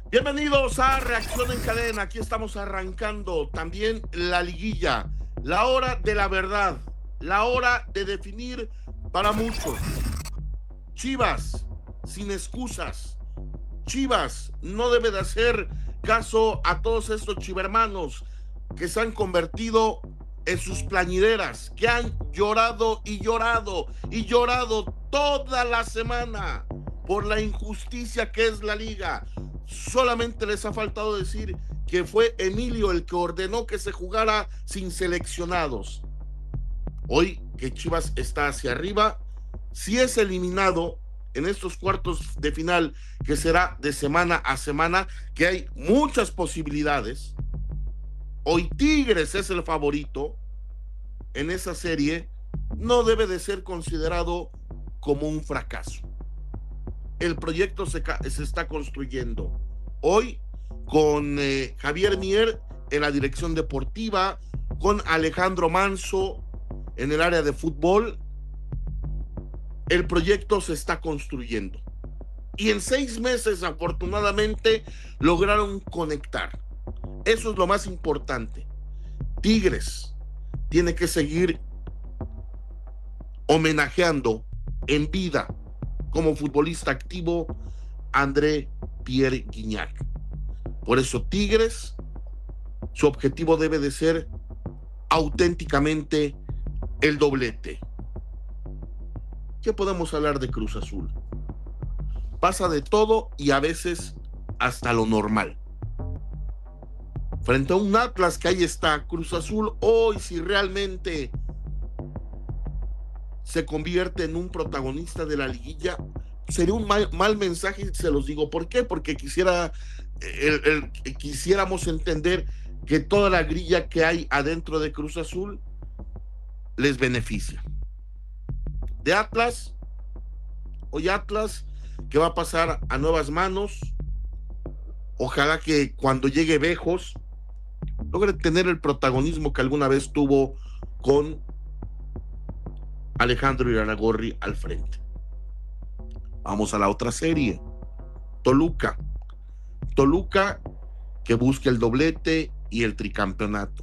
Bienvenidos a Reacción en Cadena. Aquí estamos arrancando también la liguilla, la hora de la verdad, la hora de definir para muchos. Chivas, sin excusas. Chivas no debe de hacer caso a todos estos chivermanos que se han convertido en sus plañideras, que han llorado y llorado y llorado toda la semana por la injusticia que es la liga. Solamente les ha faltado decir que fue Emilio el que ordenó que se jugara sin seleccionados. Hoy que Chivas está hacia arriba, si es eliminado en estos cuartos de final, que será de semana a semana, que hay muchas posibilidades. Hoy Tigres es el favorito en esa serie, no debe de ser considerado como un fracaso. El proyecto se está construyendo. Hoy con Javier Mier en la dirección deportiva, con Alejandro Manso en el área de fútbol, el proyecto se está construyendo. Y en 6 meses, afortunadamente, lograron conectar. Eso es lo más importante. Tigres tiene que seguir homenajeando en vida como futbolista activo André Pierre Gignac. Por eso Tigres, su objetivo debe de ser auténticamente el doblete. ¿Qué podemos hablar de Cruz Azul? Pasa de todo y a veces hasta lo normal. Frente a un Atlas que ahí está, Cruz Azul hoy, si realmente se convierte en un protagonista de la liguilla, sería un mal mensaje, se los digo. ¿Por qué? Porque quisiéramos entender que toda la grilla que hay adentro de Cruz Azul les beneficia. De Atlas, hoy Atlas, que va a pasar a nuevas manos. Ojalá que cuando llegue Bejos logre tener el protagonismo que alguna vez tuvo con Alejandro Irarrágorri al frente. Vamos a la otra serie. Toluca que busca el doblete y el tricampeonato.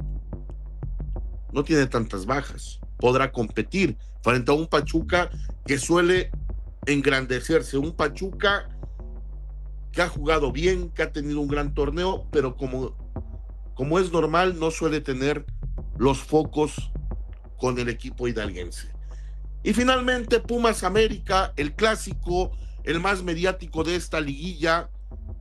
No tiene tantas bajas, podrá competir frente a un Pachuca que suele engrandecerse, un Pachuca que ha jugado bien, que ha tenido un gran torneo, pero como es normal, no suele tener los focos con el equipo hidalguense. Y finalmente Pumas América, el clásico, el más mediático de esta liguilla.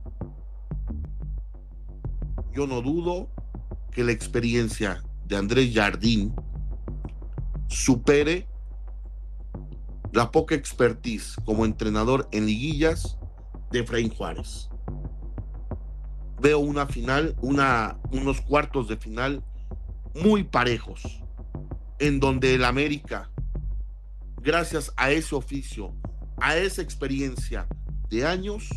Yo no dudo que la experiencia de Andrés Jardín supere la poca expertise como entrenador en liguillas de Efraín Juárez. Veo una final, unos cuartos de final muy parejos, en donde el América, gracias a ese oficio, a esa experiencia de años,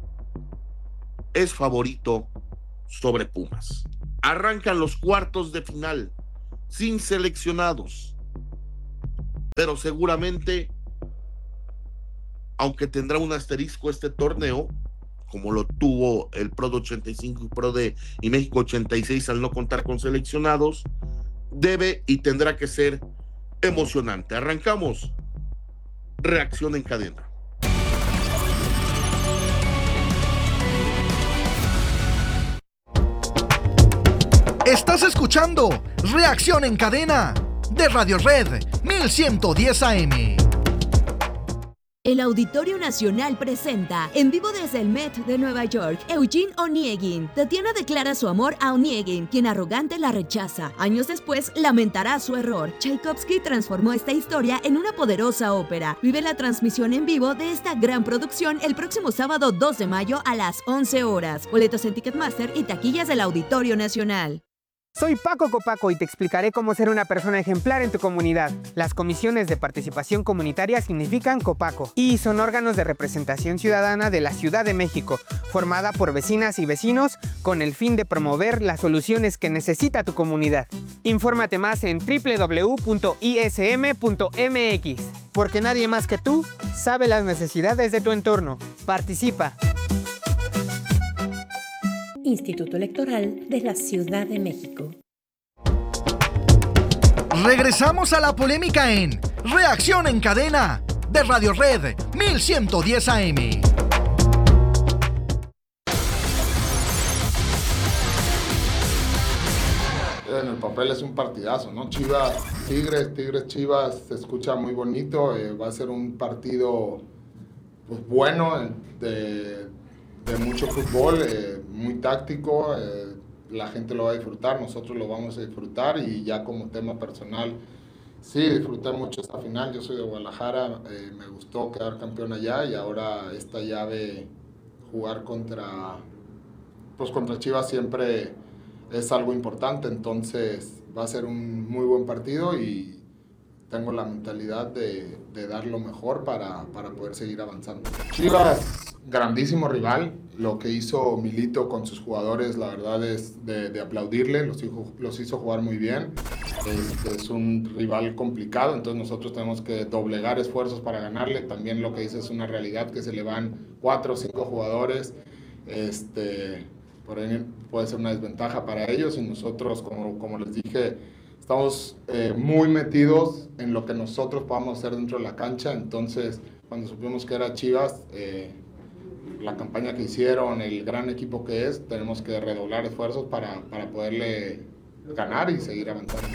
es favorito sobre Pumas. Arrancan los cuartos de final sin seleccionados, pero seguramente, aunque tendrá un asterisco este torneo, como lo tuvo el Pro de 85 y México 86 al no contar con seleccionados, debe y tendrá que ser emocionante. Arrancamos Reacción en Cadena. Estás escuchando Reacción en Cadena de Radio Red 1110 AM. El Auditorio Nacional presenta, en vivo desde el Met de Nueva York, Eugene Onegin. Tatiana declara su amor a Onegin, quien arrogante la rechaza. Años después, lamentará su error. Tchaikovsky transformó esta historia en una poderosa ópera. Vive la transmisión en vivo de esta gran producción el próximo sábado 2 de mayo a las 11 horas. Boletos en Ticketmaster y taquillas del Auditorio Nacional. Soy Paco Copaco y te explicaré cómo ser una persona ejemplar en tu comunidad. Las comisiones de participación comunitaria significan Copaco y son órganos de representación ciudadana de la Ciudad de México, formada por vecinas y vecinos con el fin de promover las soluciones que necesita tu comunidad. Infórmate más en www.ism.mx, porque nadie más que tú sabe las necesidades de tu entorno. Participa. Instituto Electoral de la Ciudad de México. Regresamos a la polémica en Reacción en Cadena de Radio Red 1110 AM. En el papel es un partidazo, ¿no? Tigres, Chivas, se escucha muy bonito. Va a ser un partido pues, bueno, de mucho fútbol, muy táctico. La gente lo va a disfrutar, nosotros lo vamos a disfrutar. Y ya como tema personal, sí, disfruté mucho esta final. Yo soy de Guadalajara, me gustó quedar campeón allá y ahora esta llave, jugar contra Chivas siempre es algo importante, entonces va a ser un muy buen partido y tengo la mentalidad de dar lo mejor para poder seguir avanzando. Chivas, grandísimo rival, lo que hizo Milito con sus jugadores, la verdad es de aplaudirle, los hizo jugar muy bien. Es un rival complicado, entonces nosotros tenemos que doblegar esfuerzos para ganarle. También lo que dice es una realidad, que se le van 4 o 5 jugadores. Por ahí puede ser una desventaja para ellos y nosotros, como les dije, estamos muy metidos en lo que nosotros podamos hacer dentro de la cancha. Entonces, cuando supimos que era Chivas, la campaña que hicieron, el gran equipo que es, tenemos que redoblar esfuerzos para poderle ganar y seguir avanzando.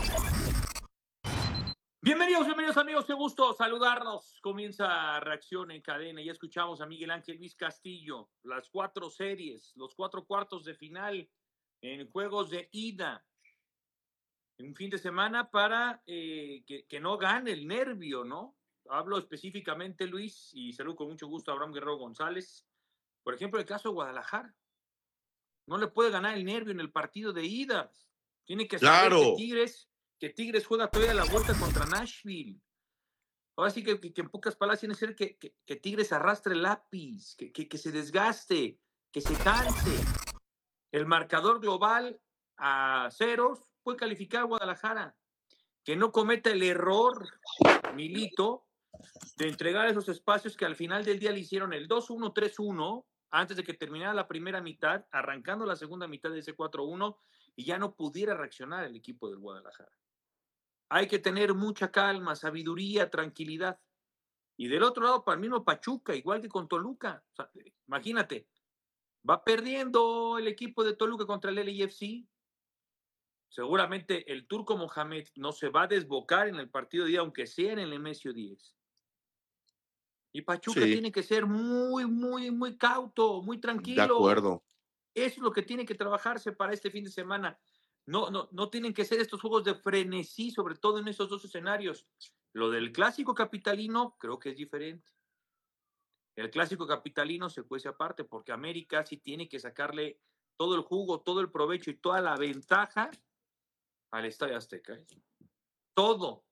Bienvenidos amigos, qué gusto saludarnos. Comienza Reacción en Cadena. Ya escuchamos a Miguel Ángel Luis Castillo, las 4 series, los 4 cuartos de final en juegos de ida. Un fin de semana para que no gane el nervio, ¿no? Hablo específicamente, Luis, y saludo con mucho gusto a Abraham Guerrero González. Por ejemplo, el caso de Guadalajara. No le puede ganar el nervio en el partido de ida. Tiene que saber Claro. que Tigres juega todavía la vuelta contra Nashville. Ahora sí que en pocas palabras tiene que ser que Tigres arrastre el lápiz, que se desgaste, que se canse. El marcador global a 0 puede calificar a Guadalajara. Que no cometa el error, Milito, de entregar esos espacios que al final del día le hicieron el 2-1, 3-1, antes de que terminara la primera mitad, arrancando la segunda mitad de ese 4-1, y ya no pudiera reaccionar el equipo del Guadalajara. Hay que tener mucha calma, sabiduría, tranquilidad. Y del otro lado, para el mismo Pachuca, igual que con Toluca. O sea, imagínate, va perdiendo el equipo de Toluca contra el LAFC. Seguramente el turco Mohamed no se va a desbocar en el partido de día, aunque sea en el Nemesio 10. Y Pachuca tiene que ser muy, muy, muy cauto, muy tranquilo. De acuerdo. Eso es lo que tiene que trabajarse para este fin de semana. No tienen que ser estos juegos de frenesí, sobre todo en esos 2 escenarios. Lo del clásico capitalino creo que es diferente. El clásico capitalino se cuece aparte, porque América sí tiene que sacarle todo el jugo, todo el provecho y toda la ventaja al Estadio Azteca. Todo,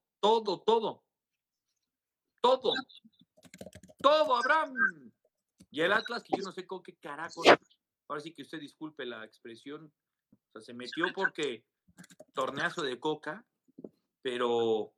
Abraham. Y el Atlas, que yo no sé con qué carajo, ahora sí que usted disculpe la expresión, o sea, se metió porque torneazo de coca, pero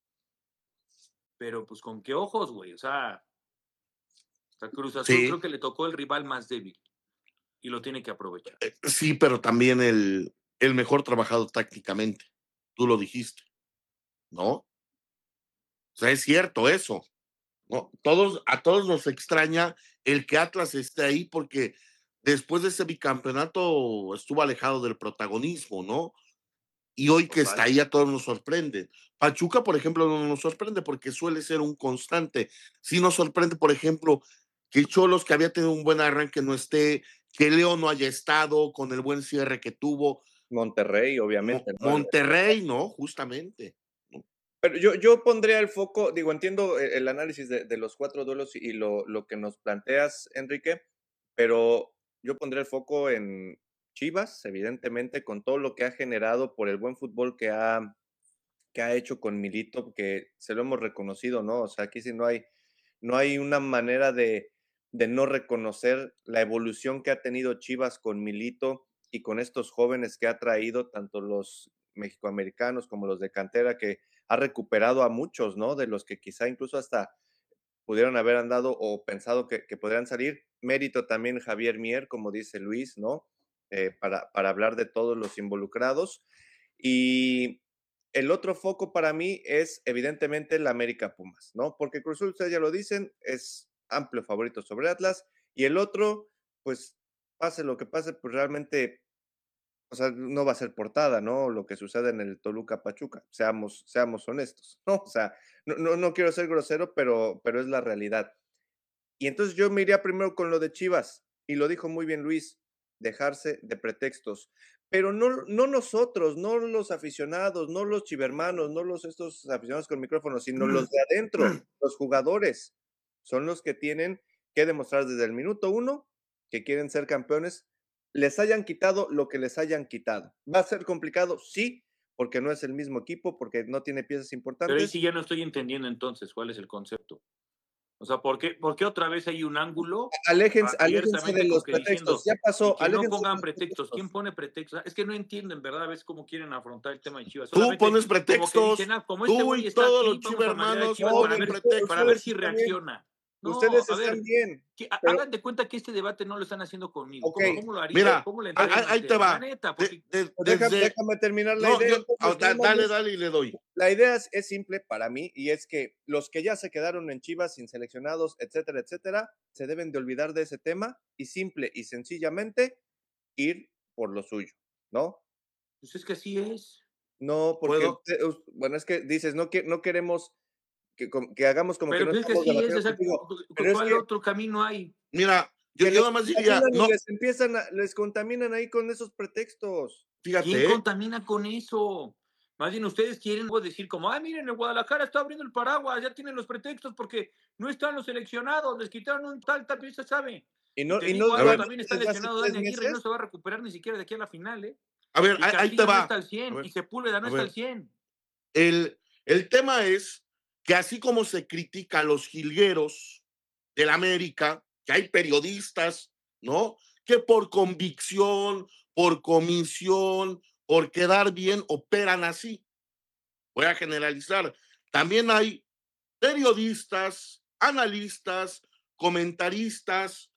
pues con qué ojos, güey, o sea Cruz Azul creo que le tocó el rival más débil y lo tiene que aprovechar. Sí, pero también el mejor trabajado tácticamente, tú lo dijiste, ¿no? O sea, es cierto eso, ¿no? A todos nos extraña el que Atlas esté ahí, porque después de ese bicampeonato estuvo alejado del protagonismo, ¿no? Y hoy que está ahí a todos nos sorprende. Pachuca, por ejemplo, no nos sorprende porque suele ser un constante. Sí nos sorprende, por ejemplo, que Cholos, que había tenido un buen arranque, no esté, que León no haya estado con el buen cierre que tuvo. Monterrey, obviamente. ¿no? Monterrey, ¿no? Justamente. Pero yo pondría el foco, digo, entiendo el análisis de los 4 duelos y lo que nos planteas, Enrique, pero yo pondría el foco en Chivas, evidentemente, con todo lo que ha generado por el buen fútbol que ha hecho con Milito, que se lo hemos reconocido, ¿no? O sea, aquí sí no hay una manera de no reconocer la evolución que ha tenido Chivas con Milito y con estos jóvenes que ha traído, tanto los mexicoamericanos como los de cantera, que ha recuperado a muchos, ¿no? De los que quizá incluso hasta pudieron haber andado o pensado que podrían salir. Mérito también Javier Mier, como dice Luis, ¿no? para hablar de todos los involucrados. Y el otro foco para mí es evidentemente la América Pumas, ¿no? Porque Cruz Azul, ustedes ya lo dicen, es amplio favorito sobre Atlas. Y el otro, pues pase lo que pase, pues realmente, o sea, no va a ser portada, ¿no? Lo que sucede en el Toluca Pachuca, seamos honestos, ¿no? O sea, no quiero ser grosero, pero es la realidad. Y entonces yo me iría primero con lo de Chivas, y lo dijo muy bien Luis, dejarse de pretextos. Pero no nosotros, no los aficionados, no los chivermanos, no estos aficionados con micrófonos, sino los de adentro, los jugadores, son los que tienen que demostrar desde el minuto 1 que quieren ser campeones, les hayan quitado lo que les hayan quitado. ¿Va a ser complicado? Sí, porque no es el mismo equipo, porque no tiene piezas Pero ahí importantes. sí ya no estoy entendiendo entonces cuál es el concepto. O sea, por qué otra vez hay un ángulo Aléjense de abiertamente los como que diciendo pretextos, ya pasó, que no aléjense de pongan los pretextos? ¿Quién pretextos. pone pretextos? Es que no entiendo en verdad a veces cómo quieren afrontar el tema de Chivas. Tú Solamente pones como que pretextos, dicen, como este tú güey y está todos aquí, los vamos a madrear a chivermanos Chivas No, ponen para ver ustedes pretextos. si están bien, reacciona. No, ustedes a ver, están bien, pero hagan de cuenta que este debate no lo están haciendo conmigo. okey, ¿Cómo lo harían? Mira, ¿Cómo le entrarían al ahí te tema? La va. neta, De- porque de- pues desde, déjame terminar la no, idea, entonces, nada más dale, es dale y le doy. la idea es simple para mí, y es que los que ya se quedaron en Chivas sin seleccionados, etcétera, etcétera, se deben de olvidar de ese tema y simple y sencillamente ir por lo suyo, ¿no? pues es que así es. No, porque ¿Puedo? bueno, es que dices, no queremos que hagamos como que Pero no pues es que estamos así es. debatiendo O sea, contigo, pero es ¿cuál que otro camino hay? Mira, yo les nada más diría, contaminan y no, les contaminan ahí con esos pretextos. ¿Quién fíjate, contamina con eso? Más bien ustedes quieren decir como, miren, el Guadalajara está abriendo el paraguas, ya tienen los pretextos porque no están los seleccionados, les quitaron un tal pieza, sabe. Y te Y no digo a algo, ver, digan también está desde hace lesionado 3 Dani Aguirre y no meses. se va a recuperar ni siquiera de aquí a la final, ¿eh? Y ahí te Castillo no va. está al A 100, ver, y Sepúlveda no a está al ver. 100. El tema es que así como se critica a los jilgueros del América, que hay periodistas, ¿no? Que por convicción, por comisión, por quedar bien, operan así. Voy a generalizar. También hay periodistas, analistas, comentaristas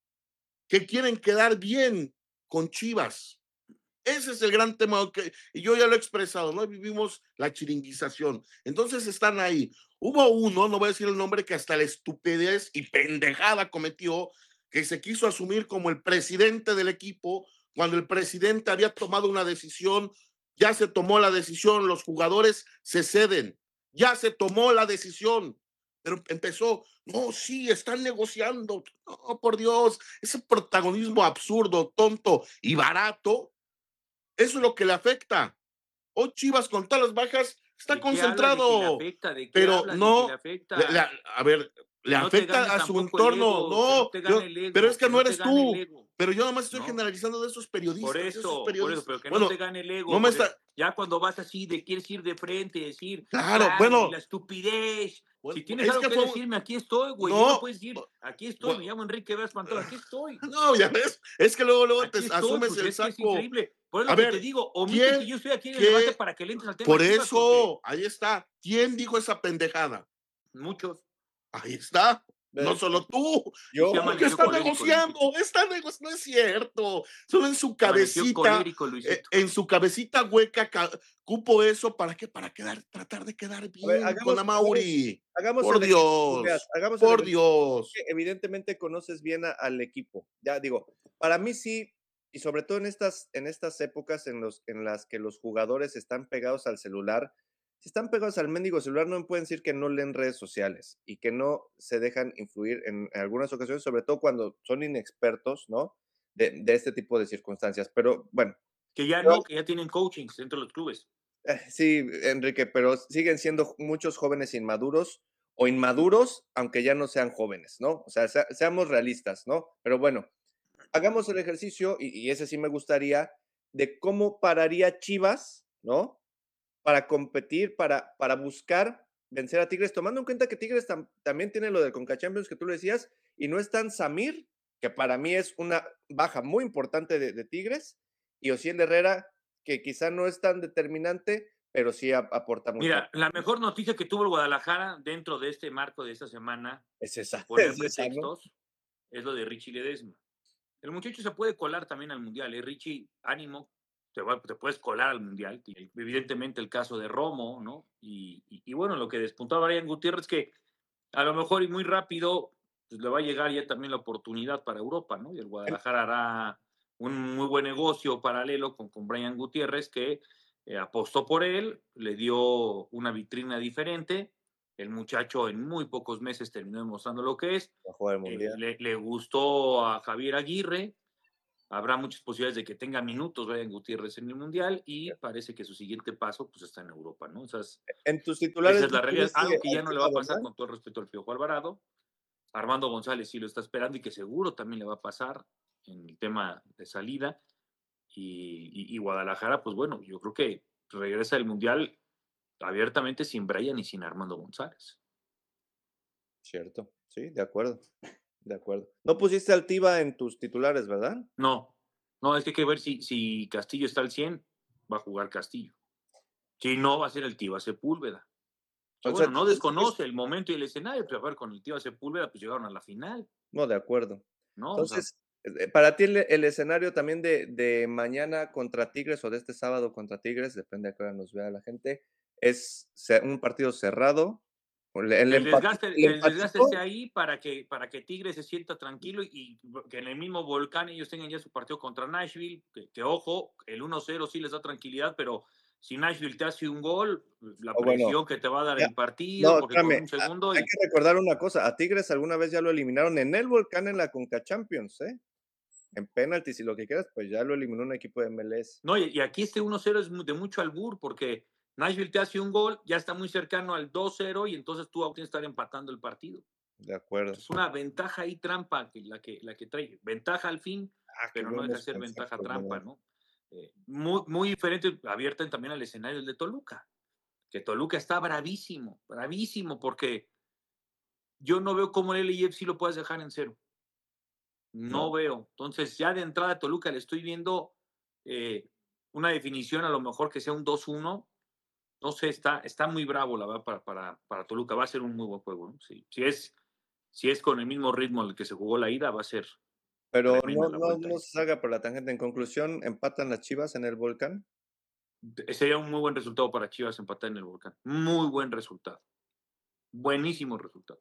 que quieren quedar bien con Chivas. Ese es el gran tema y yo ya lo he expresado, ¿no? Vivimos la chiringuización. Entonces están ahí. Hubo uno, no voy a decir el nombre, que hasta la estupidez y pendejada cometió, que se quiso asumir como el presidente del equipo, cuando el presidente había tomado una decisión, ya se tomó la decisión, los jugadores se ceden, ya se tomó la decisión, pero empezó, no, sí, están negociando, no, por Dios, ese protagonismo absurdo, tonto y barato, eso es lo que le afecta. Hoy Chivas con todas las bajas está ¿De qué hablas de que le concentrado, afecta? ¿De qué pero hablas de que le no, afecta? a ver, le Que no te afecta gane a su tampoco el entorno, ego, que no no, te gane el pero ego, es que que no no te eres gane el tú, ego, pero yo nomás estoy ¿no? generalizando de esos periodistas, Pero que no te Bueno, gane el no ego, me porque está, ya cuando vas así, quieres ir de frente y decir, claro, claro, y bueno, la estupidez. Si tienes es algo que que fue, decirme, aquí estoy, güey. No me no, puedes decir, aquí estoy, me bueno, llamo Enrique Veas Pantoja, aquí estoy. no, ya ves, es que luego te Aquí estoy, asumes pues el es que es saco. increíble. Por eso A lo que te ver, digo, omite que ¿quién, yo estoy aquí en el debate qué? para que le entres al tema Por Chivas, porque eso, ahí está. ¿Quién dijo esa pendejada? muchos, Ahí está. No Ve, solo tú. y se yo llama Que amaneció está colérico, negociando, Luisito. no es cierto. Solo en su Se amaneció cabecita, colérico, Luisito. en su cabecita hueca, cupo eso. ¿Para qué? Para tratar de quedar a ver, bien con Amauri. hagamos Por el ejercicio, veas, Dios, hagamos el por ejercicio. Dios. Evidentemente conoces bien al equipo. Ya digo, para mí sí, y sobre todo en estas épocas en las que los jugadores están pegados al celular, si están pegados al mendigo celular, no me pueden decir que no leen redes sociales y que no se dejan influir en algunas ocasiones, sobre todo cuando son inexpertos, ¿no? De este tipo de circunstancias. Pero bueno, Que ya no, que ya tienen coachings dentro de los clubes. sí, Enrique, pero siguen siendo muchos jóvenes inmaduros o inmaduros, aunque ya no sean jóvenes, ¿no? O sea, seamos realistas, ¿no? Pero bueno, hagamos el ejercicio, y ese sí me gustaría, de cómo pararía Chivas, ¿no? Para competir, para buscar vencer a Tigres, tomando en cuenta que Tigres también tiene lo del Conca Champions que tú le decías, y no están Samir, que para mí es una baja muy importante de Tigres, y Ociel Herrera, que quizá no es tan determinante, pero sí aporta mucho. Mira, la mejor noticia que tuvo el Guadalajara dentro de este marco de esta semana, Es esa, sin poner es esa, ¿no? pretextos, es lo de Richie Ledesma. El muchacho se puede colar también al Mundial, Richie, ánimo, te puedes colar al Mundial. Evidentemente el caso de Romo, ¿no? Y bueno, lo que despuntaba Brian Gutiérrez, que a lo mejor y muy rápido pues le va a llegar ya también la oportunidad para Europa, ¿no? Y el Guadalajara hará un muy buen negocio paralelo con Brian Gutiérrez, que apostó por él, le dio una vitrina diferente. El muchacho en muy pocos meses terminó demostrando lo que es. Va a jugar el Mundial. Le gustó a Javier Aguirre. Habrá muchas posibilidades de que tenga minutos Brian Gutiérrez en el Mundial y parece que su siguiente paso pues está en Europa, ¿no? En tus titulares, esa es la realidad. Algo que ya no le va a pasar, ¿verdad? con todo el respeto al Piojo Alvarado. Armando González sí lo está esperando y que seguro también le va a pasar en el tema de salida. Y Guadalajara, pues bueno, yo creo que regresa del Mundial abiertamente sin Brian y sin Armando González. Cierto, sí, de acuerdo. De acuerdo. No pusiste al Tiva en tus titulares, ¿verdad? No, es que hay que ver si Castillo está al 100, va a jugar Castillo. Si no, va a ser el Tiva Sepúlveda. O Bueno, sea, no desconoce el momento y el escenario, pero a ver, con el Tiva Sepúlveda, pues llegaron a la final, No, de acuerdo. ¿no? Entonces, para ti el escenario también de mañana contra Tigres o de este sábado contra Tigres, depende a qué hora nos vea la gente, es un partido cerrado. El desgaste empatito, esté ahí para que Tigres se sienta tranquilo y que en el mismo Volcán ellos tengan ya su partido contra Nashville, que ojo, el 1-0 sí les da tranquilidad, pero si Nashville te hace un gol, la presión que te va a dar el partido, no, porque espérame, con un segundo... hay que recordar una cosa, a Tigres alguna vez ya lo eliminaron en el Volcán en la Conca Champions, ¿eh? En penaltis y lo que quieras, pues ya lo eliminó un equipo de MLS. No, y aquí este 1-0 es de mucho albur, porque Nashville te hace un gol, ya está muy cercano al 2-0 y entonces tú tienes que estar empatando el partido. De acuerdo. Es una ventaja ahí trampa la que trae. Ventaja al fin, pero no deja de ser ventaja trampa, ¿no? Muy, muy diferente, abierta también al escenario de Toluca. Que Toluca está bravísimo, porque yo no veo cómo el LAFC lo puedes dejar en 0. No veo. Entonces, ya de entrada a Toluca le estoy viendo una definición, a lo mejor que sea un 2-1. No sé, está muy bravo, la verdad, para Toluca. Va a ser un muy buen juego, ¿no? Sí. Si es con el mismo ritmo al que se jugó la ida, va a ser. Pero no se salga por la tangente. En conclusión, ¿empatan las Chivas en el Volcán? Sería un muy buen resultado para Chivas empatar en el Volcán. Muy buen resultado. Buenísimo resultado.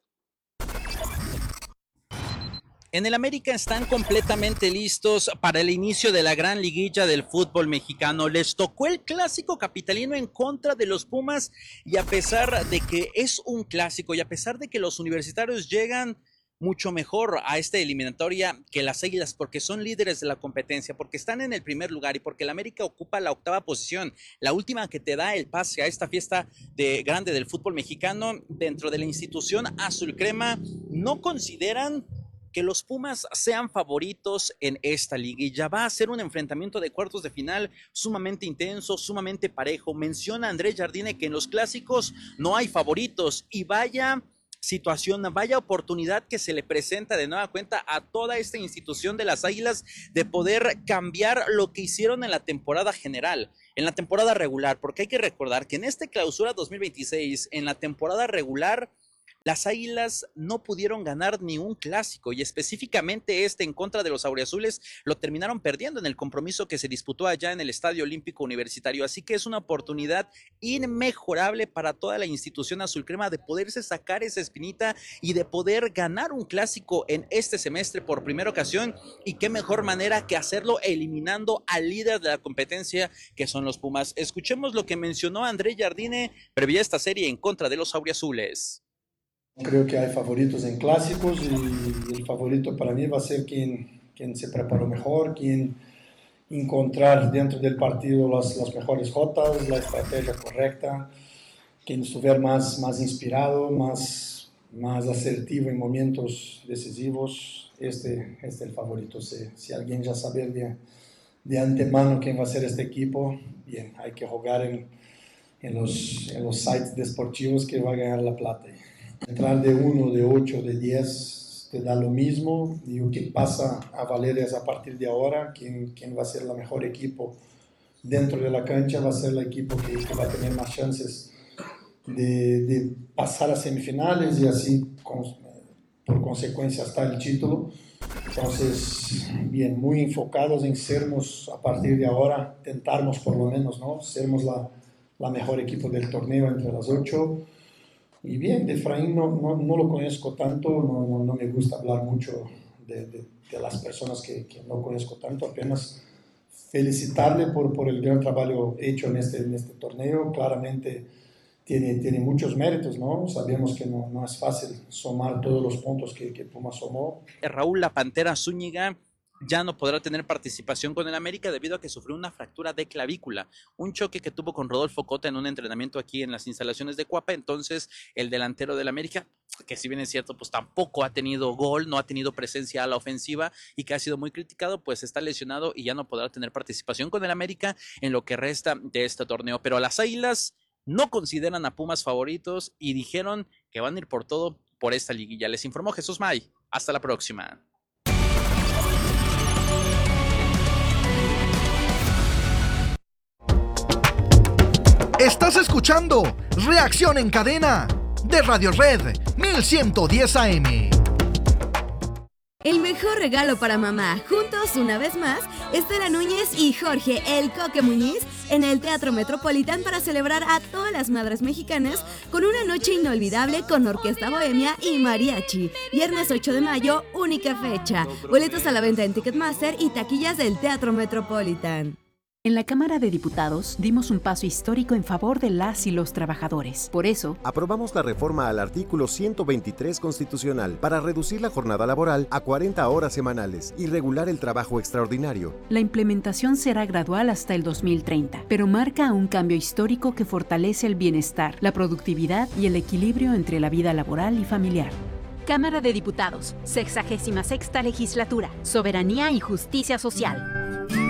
En el América están completamente listos para el inicio de la gran liguilla del fútbol mexicano. Les tocó el clásico capitalino en contra de los Pumas y a pesar de que es un clásico y a pesar de que los universitarios llegan mucho mejor a esta eliminatoria que las Águilas porque son líderes de la competencia, porque están en el primer lugar y porque el América ocupa la 8ª posición, la última que te da el pase a esta fiesta grande del fútbol mexicano dentro de la institución azul crema, no consideran que los Pumas sean favoritos en esta liguilla. Va a ser un enfrentamiento de cuartos de final sumamente intenso, sumamente parejo. Menciona Andrés Jardine que en los clásicos no hay favoritos y vaya situación, vaya oportunidad que se le presenta de nueva cuenta a toda esta institución de las Águilas de poder cambiar lo que hicieron en la temporada general, en la temporada regular, porque hay que recordar que en este clausura 2026, en la temporada regular, las Águilas no pudieron ganar ni un clásico y específicamente en contra de los auriazules lo terminaron perdiendo en el compromiso que se disputó allá en el Estadio Olímpico Universitario, así que es una oportunidad inmejorable para toda la institución azulcrema de poderse sacar esa espinita y de poder ganar un clásico en este semestre por primera ocasión, y qué mejor manera que hacerlo eliminando al líder de la competencia que son los Pumas. Escuchemos lo que mencionó Andrés Jardine previo a esta serie en contra de los auriazules. Creo que hay favoritos en clásicos y el favorito para mí va a ser quien se preparó mejor, quien encontrar dentro del partido las mejores jotas, la estrategia correcta, quien estuviera más inspirado, más asertivo en momentos decisivos. Este es el favorito. Si alguien ya sabe de antemano quién va a ser este equipo, bien, hay que jugar en los sites deportivos que va a ganar la plata. Entrar de 1, de 8, de 10 te da lo mismo, y lo que pasa a valer es a partir de ahora quién va a ser el mejor equipo dentro de la cancha, va a ser el equipo que va a tener más chances de pasar a semifinales y así por consecuencia hasta el título. Entonces, bien, muy enfocados en sermos a partir de ahora, intentarmos por lo menos, ¿no? Sermos la mejor equipo del torneo entre las 8. Y bien, de Efraín no lo conozco tanto, no me gusta hablar mucho de las personas que no conozco tanto, apenas felicitarle por el gran trabajo hecho en este torneo. Claramente tiene muchos méritos, ¿no? Sabemos que no es fácil sumar todos los puntos que Pumas sumó. Raúl La Pantera Zúñiga ya no podrá tener participación con el América debido a que sufrió una fractura de clavícula, un choque que tuvo con Rodolfo Cota en un entrenamiento aquí en las instalaciones de Cuapa. Entonces el delantero del América, que si bien es cierto, pues tampoco ha tenido gol, no ha tenido presencia a la ofensiva y que ha sido muy criticado, pues está lesionado y ya no podrá tener participación con el América en lo que resta de este torneo. Pero las Águilas no consideran a Pumas favoritos y dijeron que van a ir por todo por esta liguilla. Les informó Jesús May. Hasta la próxima. Estás escuchando Reacción en Cadena de Radio Red 1110 AM. El mejor regalo para mamá, juntos una vez más, Estela Núñez y Jorge El Coque Muñiz en el Teatro Metropolitan para celebrar a todas las madres mexicanas con una noche inolvidable con orquesta bohemia y mariachi. Viernes 8 de mayo, única fecha. Boletos a la venta en Ticketmaster y taquillas del Teatro Metropolitan. En la Cámara de Diputados dimos un paso histórico en favor de las y los trabajadores. Por eso, aprobamos la reforma al artículo 123 constitucional para reducir la jornada laboral a 40 horas semanales y regular el trabajo extraordinario. La implementación será gradual hasta el 2030, pero marca un cambio histórico que fortalece el bienestar, la productividad y el equilibrio entre la vida laboral y familiar. Cámara de Diputados, 66ª Legislatura, Soberanía y Justicia Social.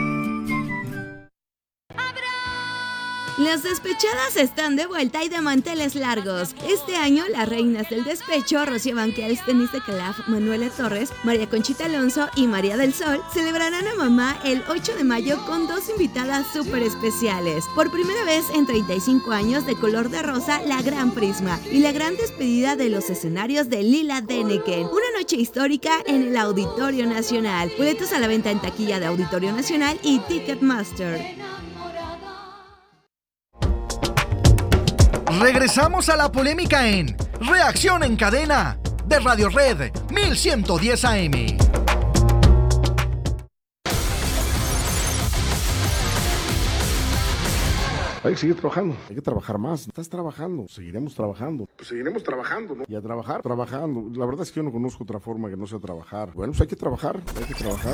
Las despechadas están de vuelta y de manteles largos. Este año, las reinas del despecho, Rocío Banquels, Denise de Calaf, Manuela Torres, María Conchita Alonso y María del Sol, celebrarán a mamá el 8 de mayo con dos invitadas súper especiales. Por primera vez en 35 años, de color de rosa, la Gran Prisma y la gran despedida de los escenarios de Lila Denneken. Una noche histórica en el Auditorio Nacional. Boletos a la venta en taquilla de Auditorio Nacional y Ticketmaster. Regresamos a la polémica en Reacción en Cadena de Radio Red 1110 AM. Hay que seguir trabajando, hay que trabajar más. Estás trabajando, seguiremos trabajando. Pues seguiremos trabajando, ¿no? Y a trabajar, trabajando. La verdad es que yo no conozco otra forma que no sea trabajar. Bueno, pues hay que trabajar, hay que trabajar.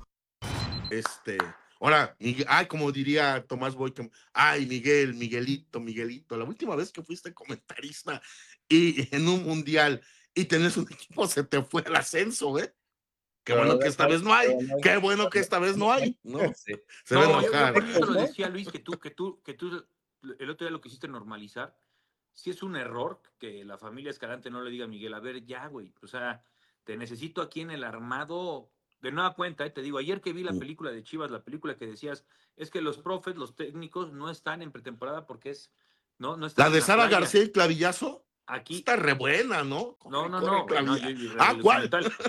Ahora, como diría Tomás Boy, Miguelito, la última vez que fuiste comentarista y en un mundial y tenés un equipo, se te fue el ascenso, ¿eh? Qué bueno que esta vez no hay, ¿no? Sí. Se va a enojar. Yo lo decía, Luis, que tú, el otro día lo quisiste normalizar. Si es un error que la familia Escalante no le diga a Miguel, a ver, ya, güey, o sea, te necesito aquí en el armado. De nueva cuenta, te digo, ayer que vi la película de Chivas, la película que decías, es que los profes, los técnicos, no están en pretemporada porque no están. La de Sara García y Clavillazo, aquí está re buena, ¿no? ¿Cuál?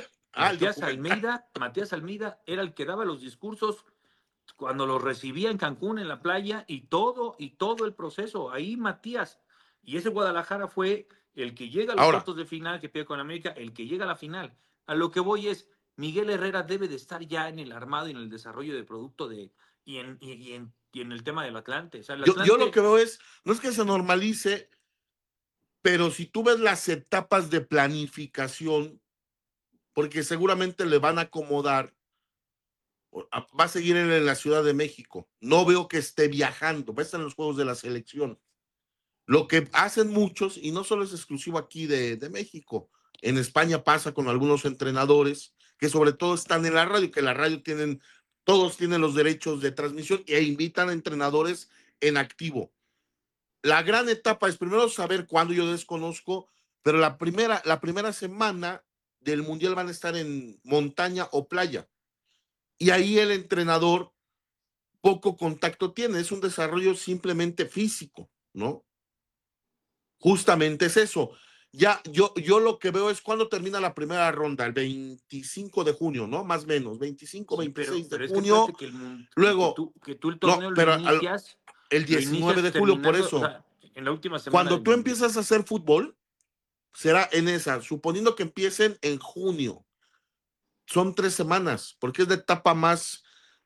Matías Almeida era el que daba los discursos cuando los recibía en Cancún, en la playa, y todo el proceso. Ahí Matías. Y ese Guadalajara fue el que llega a los cuartos de final, que pierde con América, el que llega a la final. A lo que voy es, Miguel Herrera debe de estar ya en el armado y en el desarrollo de producto y en el tema del Atlante. O sea, yo lo que veo no es que se normalice, pero si tú ves las etapas de planificación, porque seguramente le van a acomodar, va a seguir en la Ciudad de México. No veo que esté viajando, va a estar en los juegos de la selección. Lo que hacen muchos, y no solo es exclusivo aquí de México, en España pasa con algunos entrenadores que sobre todo están en la radio, que la radio todos tienen los derechos de transmisión e invitan a entrenadores en activo. La gran etapa es primero saber cuándo, yo desconozco, pero la primera semana del Mundial van a estar en montaña o playa. Y ahí el entrenador poco contacto tiene, es un desarrollo simplemente físico, ¿no? Justamente es eso. Ya, yo lo que veo es cuando termina la primera ronda, el 25 de junio, ¿no? Más o menos, 25, Sí, 26 pero de es junio. que Luego, que tú el torneo no, pero lo inicias. el 19 de julio, por terminando, eso. o sea, en la última semana. Cuando tú empiezas a hacer fútbol, será en esa, suponiendo que empiecen en junio. Son 3 semanas, porque es la etapa más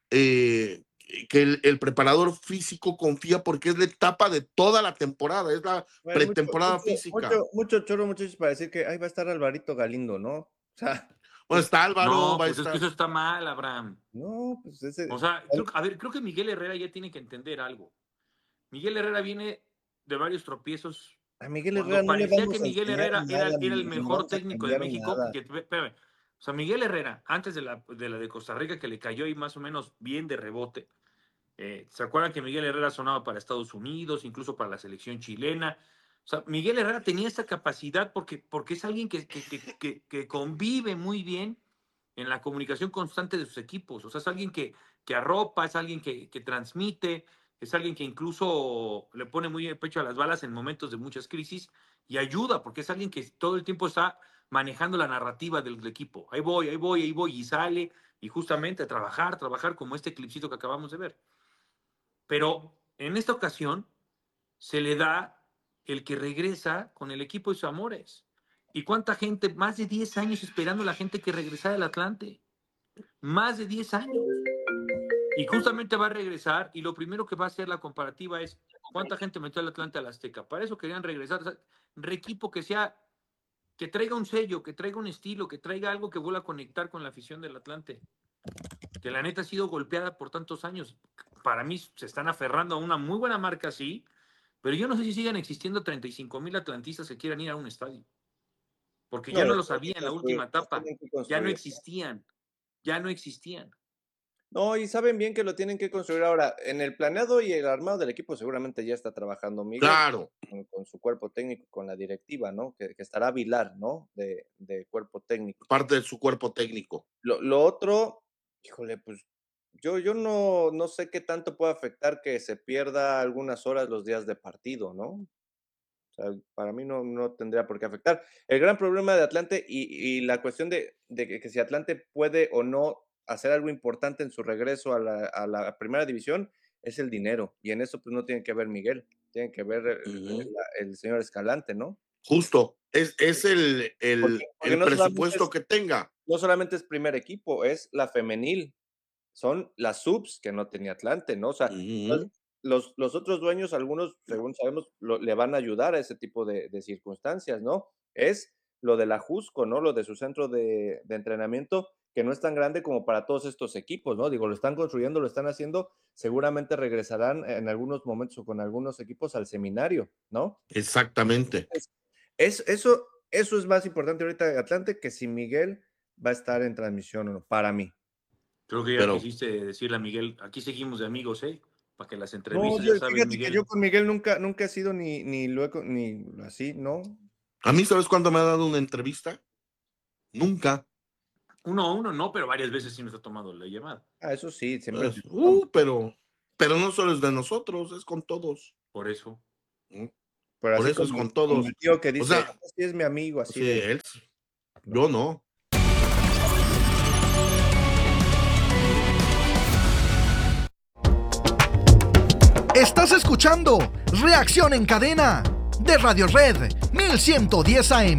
que el preparador físico confía, porque es la etapa de toda la temporada, es la pretemporada física. Mucho choro, muchachos, para decir que ahí va a estar Alvarito Galindo, ¿no? O sea, bueno, está Álvaro, no, va pues a estar. Es que eso está mal, Abraham. No, pues ese. O sea, creo que Miguel Herrera ya tiene que entender algo. Miguel Herrera viene de varios tropiezos. A Miguel Herrera no parecía le vamos que Miguel a Herrera nada, era el mejor técnico de México. Nada. Espérame. O sea, Miguel Herrera, antes de la de Costa Rica, que le cayó ahí más o menos bien de rebote. ¿Se acuerdan que Miguel Herrera sonaba para Estados Unidos, incluso para la selección chilena? O sea, Miguel Herrera tenía esa capacidad porque es alguien que convive muy bien en la comunicación constante de sus equipos. O sea, es alguien que arropa, es alguien que transmite, es alguien que incluso le pone muy el pecho a las balas en momentos de muchas crisis y ayuda, porque es alguien que todo el tiempo está manejando la narrativa del equipo. Ahí voy, y sale, y justamente a trabajar como este clipcito que acabamos de ver. Pero en esta ocasión se le da el que regresa con el equipo de sus amores. ¿Y cuánta gente? Más de 10 años esperando a la gente que regresara del Atlante. Más de 10 años. Y justamente va a regresar y lo primero que va a hacer la comparativa es cuánta gente metió al Atlante al Azteca. Para eso querían regresar. O sea, un equipo que traiga un sello, que traiga un estilo, que traiga algo que vuelva a conectar con la afición del Atlante. Que la neta ha sido golpeada por tantos años. Para mí se están aferrando a una muy buena marca, sí, pero yo no sé si sigan existiendo 35,000 atlantistas que quieran ir a un estadio. Porque ya no lo sabía en la última etapa. Ya no existían. No, y saben bien que lo tienen que construir ahora. En el planeado y el armado del equipo seguramente ya está trabajando Miguel. Claro. Con su cuerpo técnico, con la directiva, ¿no? Que estará Vilar, ¿no? De cuerpo técnico. Parte de su cuerpo técnico. Lo otro, híjole, pues yo no sé qué tanto puede afectar que se pierda algunas horas los días de partido, ¿no? O sea, para mí no tendría por qué afectar. El gran problema de Atlante y la cuestión de que si Atlante puede o no hacer algo importante en su regreso a la primera división es el dinero. Y en eso pues no tiene que ver Miguel, tiene que ver el señor Escalante, ¿no? Justo, es el porque no presupuesto que tenga. No solamente es primer equipo, es la femenil. Son las subs que no tenía Atlante, ¿no? O sea, los otros dueños, algunos, según sabemos, le van a ayudar a ese tipo de circunstancias, ¿no? Es lo de la Jusco, ¿no? Lo de su centro de entrenamiento, que no es tan grande como para todos estos equipos, ¿no? Digo, lo están construyendo, lo están haciendo, seguramente regresarán en algunos momentos o con algunos equipos al seminario, ¿no? Exactamente. Eso es más importante ahorita de Atlante que si Miguel va a estar en transmisión o no, para mí. Creo que ya quisiste decirle a Miguel, aquí seguimos de amigos, para que las entrevistas, ya sabes, fíjate Miguel. Que yo con Miguel nunca he sido ni luego, ni así, ¿no? A mí, ¿sabes cuándo me ha dado una entrevista? Nunca. Uno a uno no, pero varias veces sí nos ha tomado la llamada. Eso sí, siempre. Pero no solo es de nosotros, es con todos. Por eso. Por eso es con todos. El tío que dice, así es mi amigo, así sí, él. Yo no. Estás escuchando Reacción en Cadena de Radio Red 1110 AM.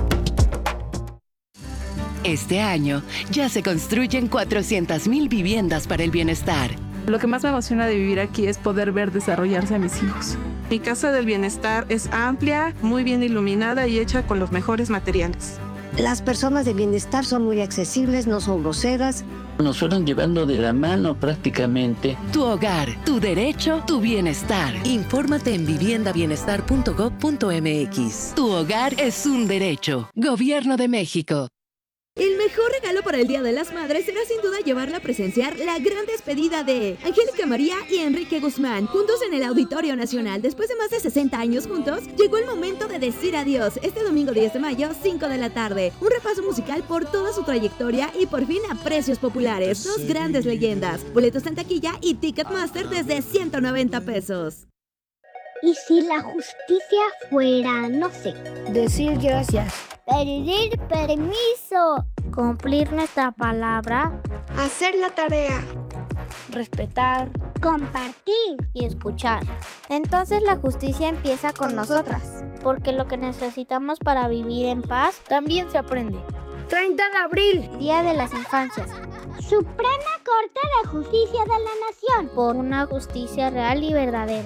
Este año ya se construyen 400,000 viviendas para el bienestar. Lo que más me emociona de vivir aquí es poder ver desarrollarse a mis hijos. Mi casa del bienestar es amplia, muy bien iluminada y hecha con los mejores materiales. Las personas de bienestar son muy accesibles, no son groseras. Nos fueron llevando de la mano prácticamente. Tu hogar, tu derecho, tu bienestar. Infórmate en viviendabienestar.gov.mx. Tu hogar es un derecho. Gobierno de México. El mejor regalo para el Día de las Madres será sin duda llevarla a presenciar la gran despedida de Angélica María y Enrique Guzmán, juntos en el Auditorio Nacional. Después de más de 60 años juntos, llegó el momento de decir adiós. Este domingo 10 de mayo, 5 de la tarde. Un repaso musical por toda su trayectoria y por fin a precios populares. Dos grandes leyendas. Boletos en taquilla y Ticketmaster desde $190. ¿Y si la justicia fuera, no sé, decir gracias, pedir permiso, cumplir nuestra palabra, hacer la tarea, respetar, compartir y escuchar? Entonces la justicia empieza con nosotras, porque lo que necesitamos para vivir en paz también se aprende. 30 de abril, Día de las Infancias. Suprema Corte de Justicia de la Nación, por una justicia real y verdadera.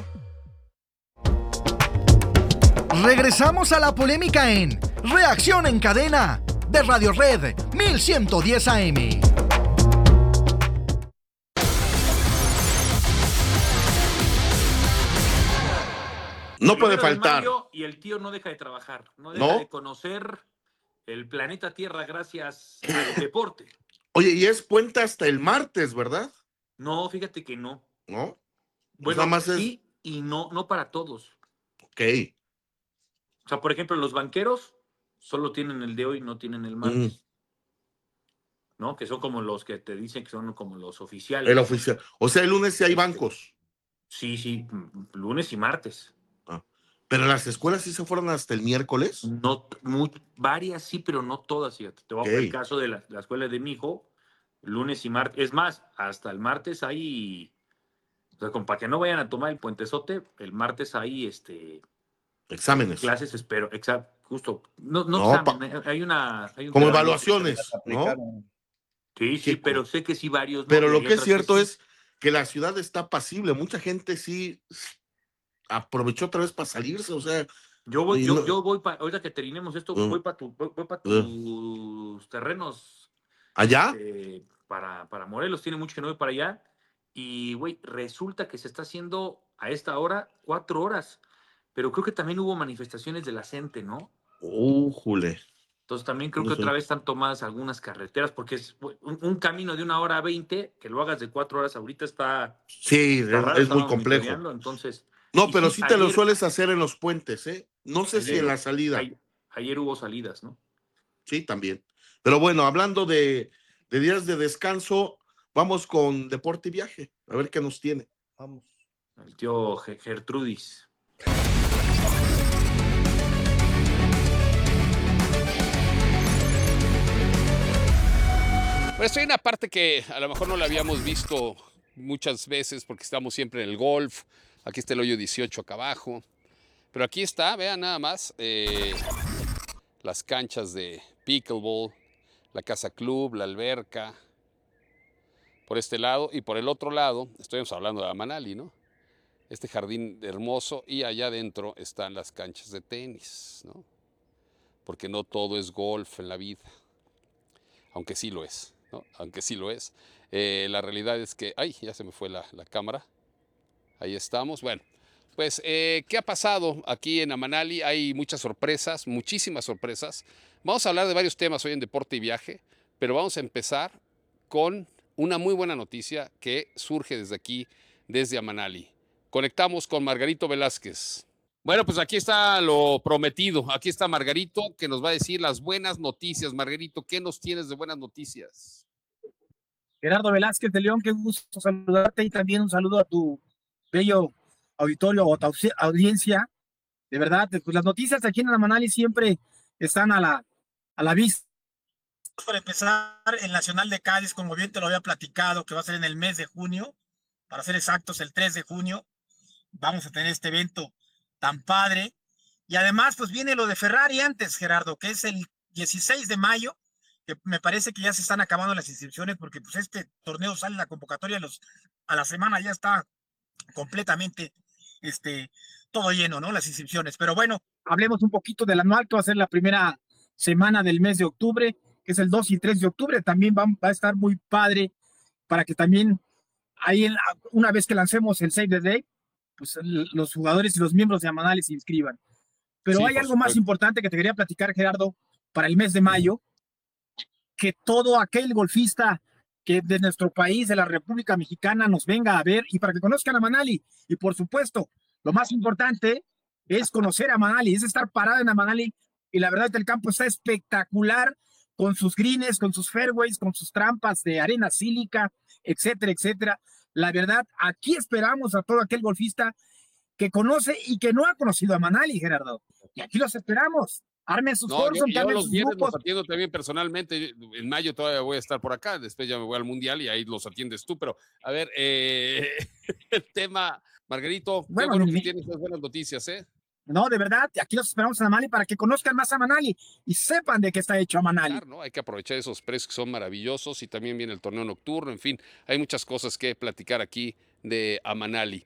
Regresamos a la polémica en Reacción en Cadena de Radio Red 1110 AM. No puede 1 de faltar. mayo y el tío no deja de trabajar, no deja de conocer el planeta Tierra gracias al deporte. Oye, y es puente hasta el martes, ¿verdad? No, fíjate que no. ¿No? Bueno, nada más sí y no para todos. Ok. O sea, por ejemplo, los banqueros solo tienen el de hoy, no tienen el martes. ¿No? Que son como los que te dicen que son como los oficiales. El oficial. O sea, el lunes sí hay bancos. Sí, lunes y martes. ¿Pero las escuelas sí se fueron hasta el miércoles? No, varias sí, pero no todas, fíjate. Te voy a poner el caso de la escuela de mi hijo, lunes y martes. Es más, hasta el martes hay, o sea, como para que no vayan a tomar el puentezote, el martes hay exámenes. Clases, espero, justo. No examen, hay un como evaluaciones, ¿no? Sí, pero sé que sí varios. Pero ¿no? lo que es cierto es que la ciudad está apacible. Mucha gente sí aprovechó otra vez para salirse, o sea. Yo voy ahorita que terminemos esto, voy para tus terrenos. ¿Allá? Para Morelos, tiene mucho que no voy para allá. Y, güey, resulta que se está haciendo a esta hora 4 horas. Pero creo que también hubo manifestaciones de la gente, ¿no? Jule. Entonces también creo que otra vez están tomadas algunas carreteras, porque es un camino de 1 hora 20, que lo hagas de 4 horas ahorita está... Sí, está raro, es muy estaba complejo. monitoreando, entonces... No, pero sí te lo sueles hacer en los puentes, ¿eh? No sé si en la salida. Ayer hubo salidas, ¿no? Sí, también. Pero bueno, hablando de días de descanso, vamos con deporte y viaje. A ver qué nos tiene. Vamos. El tío Gertrudis. Pues hay una parte que a lo mejor no la habíamos visto muchas veces porque estamos siempre en el golf. Aquí está el hoyo 18 acá abajo. Pero aquí está, vean nada más, las canchas de pickleball, la casa club, la alberca, por este lado. Y por el otro lado, estamos hablando de Amanali, ¿no? Este jardín hermoso, y allá adentro están las canchas de tenis, ¿no? Porque no todo es golf en la vida, aunque sí lo es, ¿no? Aunque sí lo es. La realidad es que, ay, ya se me fue la cámara. Ahí estamos. Bueno, pues, ¿qué ha pasado aquí en Amanali? Hay muchas sorpresas, muchísimas sorpresas. Vamos a hablar de varios temas hoy en Deporte y Viaje, pero vamos a empezar con una muy buena noticia que surge desde aquí, desde Amanali. Conectamos con Margarito Velázquez. Bueno, pues aquí está lo prometido. Aquí está Margarito, que nos va a decir las buenas noticias. Margarito, ¿qué nos tienes de buenas noticias? Gerardo Velázquez de León, qué gusto saludarte, y también un saludo a tu bello auditorio o tu audiencia. De verdad, pues las noticias aquí en Amanali siempre están a la vista. Para empezar, el Nacional de Cádiz, como bien te lo había platicado, que va a ser en el mes de junio, para ser exactos, el 3 de junio, vamos a tener este evento tan padre. Y además, pues viene lo de Ferrari antes, Gerardo, que es el 16 de mayo, que me parece que ya se están acabando las inscripciones, porque pues este torneo sale la convocatoria a la semana, ya está completamente todo lleno, ¿no? Las inscripciones. Pero bueno, hablemos un poquito del anual, que va a ser la primera semana del mes de octubre, que es el 2 y 3 de octubre. También va a estar muy padre, para que también ahí, una vez que lancemos el Save the Day, pues los jugadores y los miembros de Amanali se inscriban. Pero sí, hay algo más importante que te quería platicar, Gerardo, para el mes de mayo, que todo aquel golfista que de nuestro país, de la República Mexicana, nos venga a ver, y para que conozcan a Amanali. Y por supuesto, lo más importante es conocer a Amanali, es estar parado en Amanali, y la verdad, el campo está espectacular, con sus greens, con sus fairways, con sus trampas de arena sílica, etcétera, etcétera. La verdad, aquí esperamos a todo aquel golfista que conoce y que no ha conocido a Manali, Gerardo. Y aquí los esperamos. Armen sus foros, yo armen los sus viernes grupos. los atiendo también personalmente. En mayo todavía voy a estar por acá, después ya me voy al Mundial y ahí los atiendes tú. Pero, a ver, el tema, Margarito, Bueno, qué bueno que tienes esas buenas noticias, ¿eh? No, de verdad, aquí los esperamos a Manali para que conozcan más a Manali y sepan de qué está hecho a Manali. ¿No? Hay que aprovechar esos precios que son maravillosos y también viene el torneo nocturno, en fin, hay muchas cosas que platicar aquí de Amanali.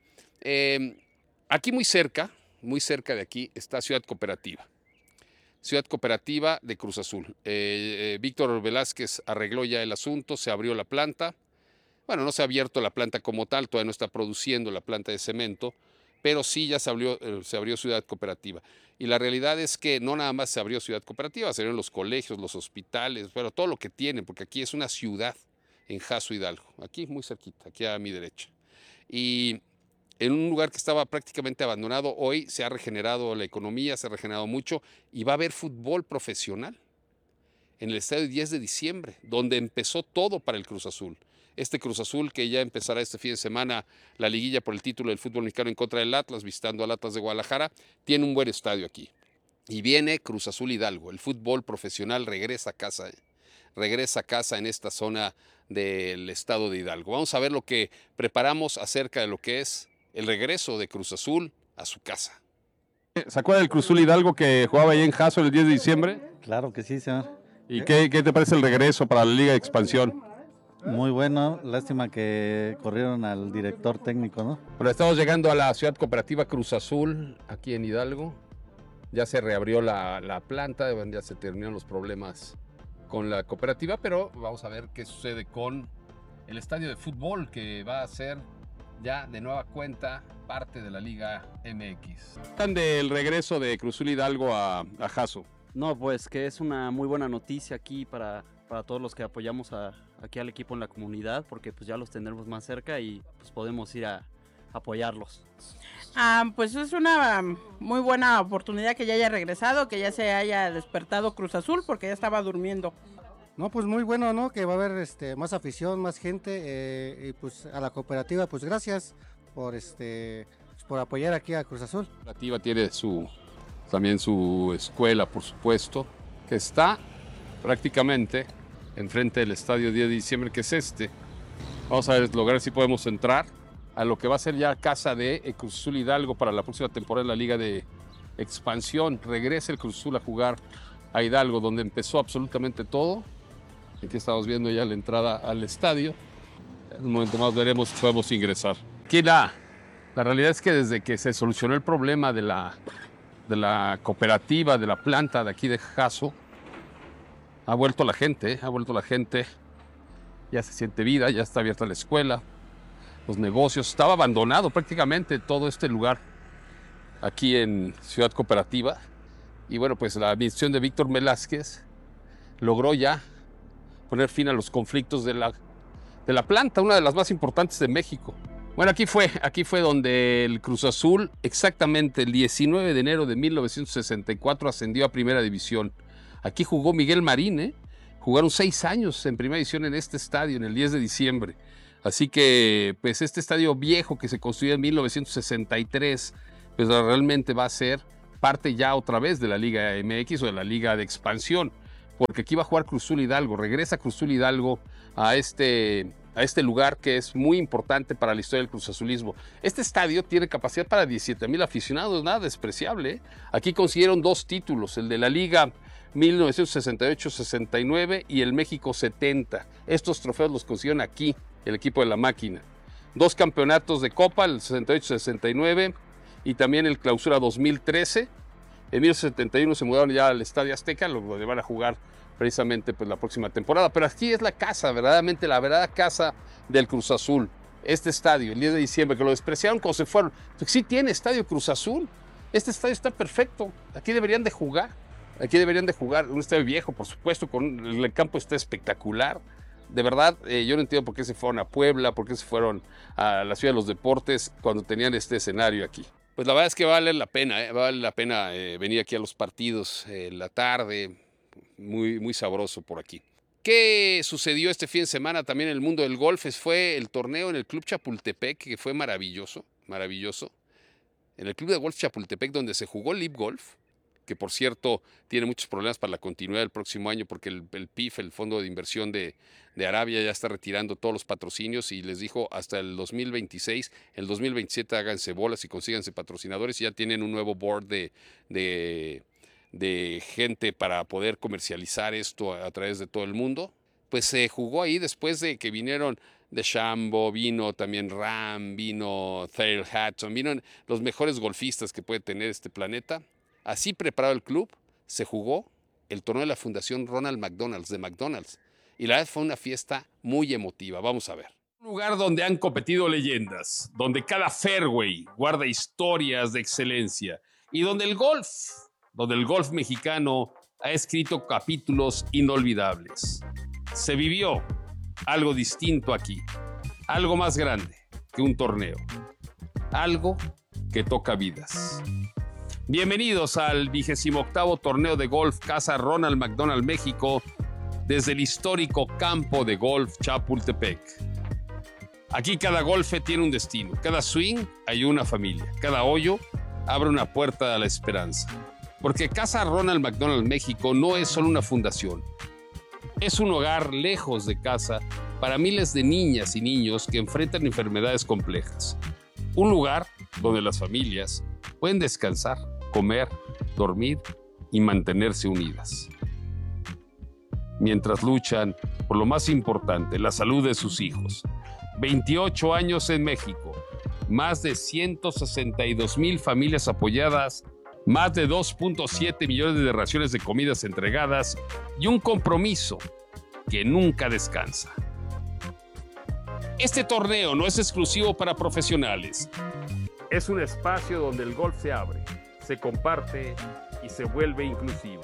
Aquí muy cerca de aquí está Ciudad Cooperativa. Ciudad Cooperativa de Cruz Azul. Víctor Velázquez arregló ya el asunto, se abrió la planta. Bueno, no se ha abierto la planta como tal, todavía no está produciendo la planta de cemento, pero sí ya se abrió Ciudad Cooperativa. Y la realidad es que no nada más se abrió Ciudad Cooperativa, se abrieron los colegios, los hospitales, pero todo lo que tienen, porque aquí es una ciudad en Jasso Hidalgo, aquí muy cerquita, aquí a mi derecha. Y en un lugar que estaba prácticamente abandonado, hoy se ha regenerado la economía, se ha regenerado mucho y va a haber fútbol profesional en el estadio 10 de diciembre, donde empezó todo para el Cruz Azul. Este Cruz Azul que ya empezará este fin de semana la liguilla por el título del fútbol mexicano en contra del Atlas, visitando al Atlas de Guadalajara, tiene un buen estadio aquí. Y viene Cruz Azul Hidalgo, el fútbol profesional regresa a casa en esta zona del estado de Hidalgo. Vamos a ver lo que preparamos acerca de lo que es el regreso de Cruz Azul a su casa. ¿Se acuerda del Cruz Azul Hidalgo que jugaba ahí en Jasso el 10 de diciembre? Claro que sí, señor. ¿Y qué te parece el regreso para la Liga de Expansión? Muy bueno, lástima que corrieron al director técnico, ¿no? Bueno, estamos llegando a la Ciudad Cooperativa Cruz Azul, aquí en Hidalgo. Ya se reabrió la planta, ya se terminaron los problemas con la cooperativa, pero vamos a ver qué sucede con el estadio de fútbol que va a ser ya de nueva cuenta parte de la Liga MX. ¿Están del regreso de Cruz Azul Hidalgo a Jasso? No, pues que es una muy buena noticia aquí para todos los que apoyamos aquí al equipo en la comunidad, porque pues ya los tendremos más cerca y pues podemos ir a apoyarlos. Pues es una muy buena oportunidad que ya haya regresado, que ya se haya despertado Cruz Azul, porque ya estaba durmiendo. No, pues muy bueno, ¿no? Que va a haber más afición, más gente, y pues a la cooperativa, pues gracias por apoyar aquí a Cruz Azul. La cooperativa tiene también su escuela, por supuesto, que está prácticamente enfrente del estadio 10 de diciembre, que es este. Vamos a lograr si podemos entrar a lo que va a ser ya casa de Cruz Azul Hidalgo para la próxima temporada en la Liga de Expansión. Regresa el Cruz Azul a jugar a Hidalgo, donde empezó absolutamente todo. Aquí estamos viendo ya la entrada al estadio. En un momento más veremos si podemos ingresar. Aquí la realidad es que desde que se solucionó el problema de la cooperativa, de la planta de aquí de Jasso, ha vuelto la gente, ya se siente vida, ya está abierta la escuela, los negocios, estaba abandonado prácticamente todo este lugar aquí en Ciudad Cooperativa. Y bueno, pues la administración de Víctor Velázquez logró ya poner fin a los conflictos de la planta, una de las más importantes de México. Bueno, aquí fue donde el Cruz Azul, exactamente el 19 de enero de 1964, ascendió a Primera División. Aquí jugó Miguel Marín, jugaron 6 años en Primera División en este estadio, en el 10 de diciembre. Así que, pues este estadio viejo que se construyó en 1963, pues realmente va a ser parte ya otra vez de la Liga MX o de la Liga de Expansión, porque aquí va a jugar Cruz Azul Hidalgo, regresa Cruz Azul Hidalgo a este lugar que es muy importante para la historia del Cruz Azulismo. Este estadio tiene capacidad para 17,000 aficionados, nada despreciable. Aquí consiguieron 2 títulos, el de la Liga 1968-69 y el México 70. Estos trofeos los consiguieron aquí, el equipo de la máquina. 2 campeonatos de Copa, el 68-69 y también el Clausura 2013. En 1971 se mudaron ya al Estadio Azteca, lo van a jugar precisamente pues, la próxima temporada. Pero aquí es la casa, verdaderamente la verdadera casa del Cruz Azul. Este estadio, el 10 de diciembre, que lo despreciaron cuando se fueron. Pues sí tiene estadio Cruz Azul. Este estadio está perfecto. Aquí deberían de jugar. Un estadio viejo, por supuesto, con el campo está espectacular. De verdad, yo no entiendo por qué se fueron a Puebla, por qué se fueron a la Ciudad de los Deportes cuando tenían este escenario aquí. Pues la verdad es que vale la pena, venir aquí a los partidos en la tarde, muy, muy sabroso por aquí. ¿Qué sucedió este fin de semana también en el mundo del golf? Fue el torneo en el Club Chapultepec, que fue maravilloso. en el Club de Golf Chapultepec, donde se jugó LIV Golf, que por cierto tiene muchos problemas para la continuidad del próximo año porque el PIF, el Fondo de Inversión de Arabia, ya está retirando todos los patrocinios y les dijo hasta el 2026, el 2027 háganse bolas y consíganse patrocinadores y ya tienen un nuevo board de gente para poder comercializar esto a través de todo el mundo. Pues se jugó ahí después de que vinieron DeChambeau, vino también Rahm, vino Thayer Hatton, vino los mejores golfistas que puede tener este planeta. Así preparado el club, se jugó el torneo de la Fundación Ronald McDonald de McDonald's. Y la verdad fue una fiesta muy emotiva. Vamos a ver. Un lugar donde han competido leyendas, donde cada fairway guarda historias de excelencia y donde el golf mexicano ha escrito capítulos inolvidables. Se vivió algo distinto aquí, algo más grande que un torneo, algo que toca vidas. Bienvenidos al 28º torneo de golf Casa Ronald McDonald México desde el histórico campo de golf Chapultepec. Aquí cada golfe tiene un destino, cada swing hay una familia, cada hoyo abre una puerta a la esperanza. Porque Casa Ronald McDonald México no es solo una fundación, es un hogar lejos de casa para miles de niñas y niños que enfrentan enfermedades complejas. Un lugar donde las familias pueden descansar, comer, dormir y mantenerse unidas. Mientras luchan por lo más importante, la salud de sus hijos. 28 años en México, más de 162,000 familias apoyadas, más de 2.7 millones de raciones de comidas entregadas y un compromiso que nunca descansa. Este torneo no es exclusivo para profesionales. Es un espacio donde el golf se abre, se comparte y se vuelve inclusivo.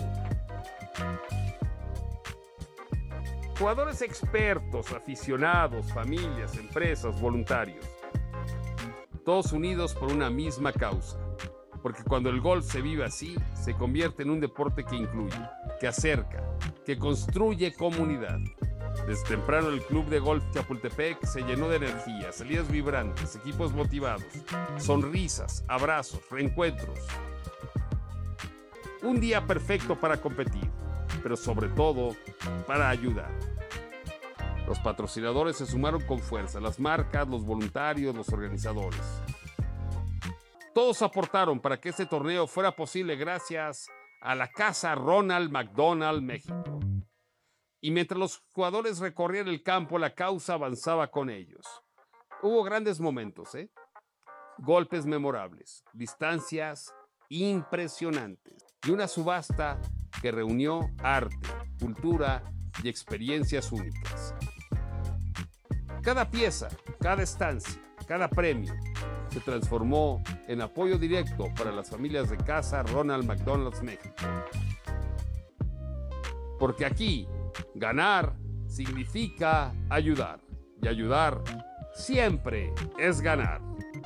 Jugadores expertos, aficionados, familias, empresas, voluntarios. Todos unidos por una misma causa. Porque cuando el golf se vive así, se convierte en un deporte que incluye, que acerca, que construye comunidad. Desde temprano el Club de Golf Chapultepec se llenó de energía, salidas vibrantes, equipos motivados, sonrisas, abrazos, reencuentros. Un día perfecto para competir, pero sobre todo para ayudar. Los patrocinadores se sumaron con fuerza, las marcas, los voluntarios, los organizadores. Todos aportaron para que este torneo fuera posible gracias a la Casa Ronald McDonald México. Y mientras los jugadores recorrían el campo, la causa avanzaba con ellos. Hubo grandes momentos, golpes memorables, distancias impresionantes y una subasta que reunió arte, cultura y experiencias únicas. Cada pieza, cada estancia, cada premio se transformó en apoyo directo para las familias de Casa Ronald McDonald México. Porque aquí, ganar significa ayudar. Y ayudar siempre es ganar.